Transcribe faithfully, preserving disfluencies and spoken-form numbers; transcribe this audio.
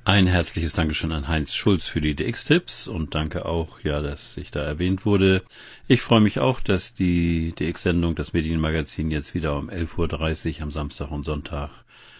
Ein herzliches Dankeschön an Heinz Schulz für die D X-Tipps und danke auch, ja, dass ich da erwähnt wurde. Ich freue mich auch, dass die D X-Sendung, das Medienmagazin, jetzt wieder um elf Uhr dreißig am Samstag und Sonntag